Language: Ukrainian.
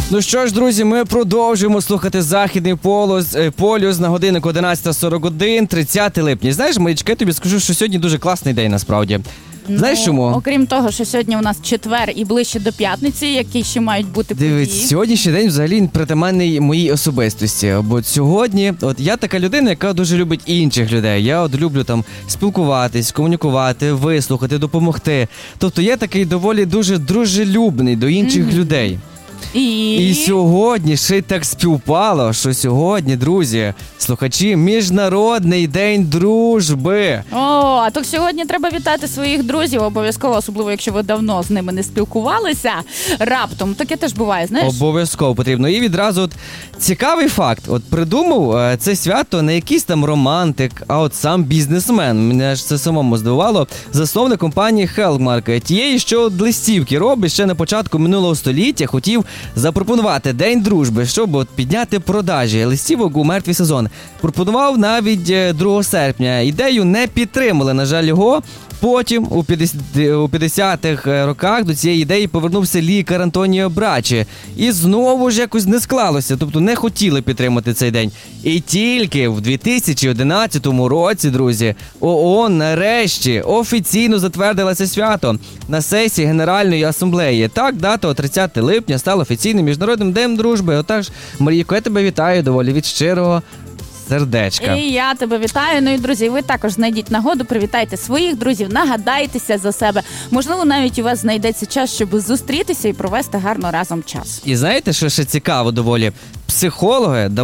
Ну що ж, друзі, ми продовжуємо слухати Західний полюс на годиннику 11:41, 30 липня. Знаєш, Марічка, я тобі скажу, що сьогодні дуже класний день насправді. Знаєш чому? Окрім того, що сьогодні у нас четвер і ближче до п'ятниці, які ще мають бути події. Дивись, сьогоднішній день взагалі притаманний моїй особистості. Бо сьогодні, я така людина, яка дуже любить інших людей. Я люблю там спілкуватись, комунікувати, вислухати, допомогти. Тобто я такий доволі дуже дружелюбний до інших людей. І сьогодні ще й так співпало, що сьогодні, друзі, слухачі, Міжнародний день дружби. А то сьогодні треба вітати своїх друзів, обов'язково, особливо, якщо ви давно з ними не спілкувалися, раптом. Таке теж буває, знаєш? Обов'язково потрібно. І відразу цікавий факт. Придумав це свято не якийсь там романтик, а сам бізнесмен. Мене ж це самому здивувало. Засновник компанії Hellmark, тієї, що листівки робить ще на початку минулого століття, хотів запропонувати День дружби, щоб підняти продажі листівок у мертвий сезон. Пропонував навіть 2 серпня. Ідею не підтримали, на жаль, його. Потім, у 50-х роках, до цієї ідеї повернувся лікар Антоніо Брачі. І знову ж якось не склалося, тобто не хотіли підтримати цей день. І тільки в 2011 році, друзі, ООН нарешті офіційно затвердила це свято на сесії Генеральної асамблеї. Так, дата 30 липня стала офіційним Міжнародним днем дружби. Отож, Марійко, я тебе вітаю доволі від щирого сердечка. І я тебе вітаю. Ну і, друзі, ви також знайдіть нагоду, привітайте своїх друзів, нагадайтеся за себе. Можливо, навіть у вас знайдеться час, щоб зустрітися і провести гарно разом час. І знаєте, що ще цікаво доволі? Психологи